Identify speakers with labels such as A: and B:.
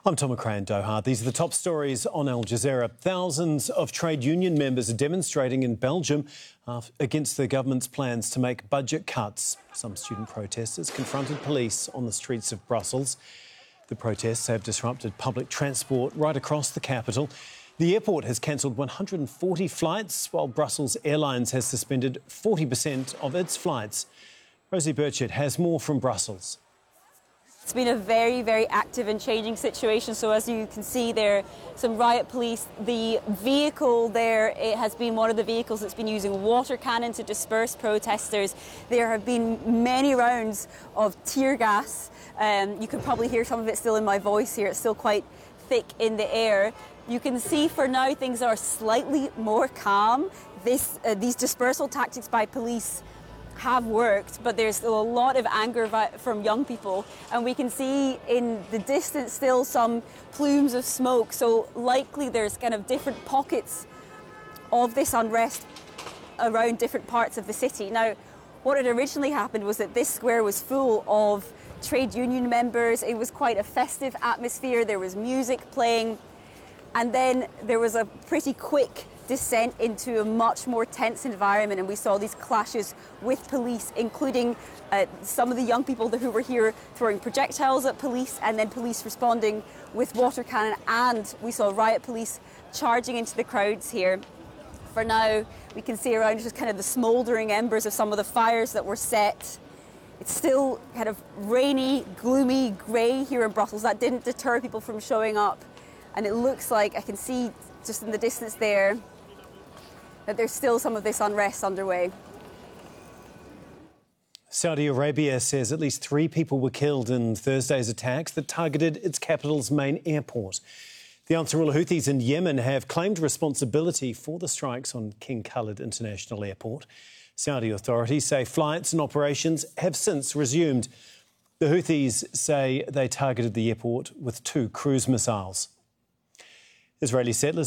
A: I'm Tom McRae in Doha. These are the top stories on Al Jazeera. Thousands of trade union members are demonstrating in Belgium against the government's plans to make budget cuts. Some student protesters confronted police on the streets of Brussels. The protests have disrupted public transport right across the capital. The airport has cancelled 140 flights, while Brussels Airlines has suspended 40% of its flights. Rosie Burchett has more from Brussels.
B: It's been a very, very active and changing situation. So as you can see there, some riot police. The vehicle there, it has been one of the vehicles that's been using water cannon to disperse protesters. There have been many rounds of tear gas. You can probably hear some of it still in my voice here. It's still quite thick in the air. You can see for now things are slightly more calm. These dispersal tactics by police have worked, but there's still a lot of anger from young people, and we can see in the distance still some plumes of smoke, so likely there's kind of different pockets of this unrest around different parts of the city. Now, what had originally happened was that this square was full of trade union members. It was quite a festive atmosphere. There was music playing, and then there was a pretty quick descent into a much more tense environment, and we saw these clashes with police, including some of the young people who were here throwing projectiles at police, and then police responding with water cannon, and we saw riot police charging into the crowds here. For now, we can see around just kind of the smouldering embers of some of the fires that were set. It's still kind of rainy, gloomy, grey here in Brussels. That didn't deter people from showing up, and it looks like I can see just in the distance there that there's still some of this unrest underway.
A: Saudi Arabia says at least 3 people were killed in Thursday's attacks that targeted its capital's main airport. The Ansarullah Houthis in Yemen have claimed responsibility for the strikes on King Khalid International Airport. Saudi authorities say flights and operations have since resumed. The Houthis say they targeted the airport with 2 cruise missiles. Israeli settlers